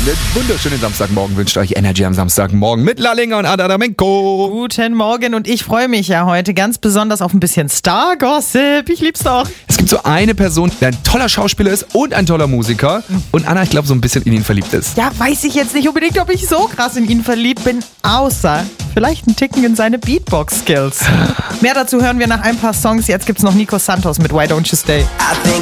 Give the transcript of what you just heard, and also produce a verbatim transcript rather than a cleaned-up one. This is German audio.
Freunde. Wunderschönen Samstagmorgen wünscht euch Energy am Samstagmorgen mit Lallinger und Adamenko. Guten Morgen und ich freue mich ja heute ganz besonders auf ein bisschen Star-Gossip. Ich lieb's doch. Es gibt so eine Person, der ein toller Schauspieler ist und ein toller Musiker. Und Anna, ich glaube, so ein bisschen in ihn verliebt ist. Ja, weiß ich jetzt nicht unbedingt, ob ich so krass in ihn verliebt bin, außer vielleicht ein Ticken in seine Beatbox-Skills. Mehr dazu hören wir nach ein paar Songs. Jetzt gibt's noch Nico Santos mit Why Don't You Stay. I think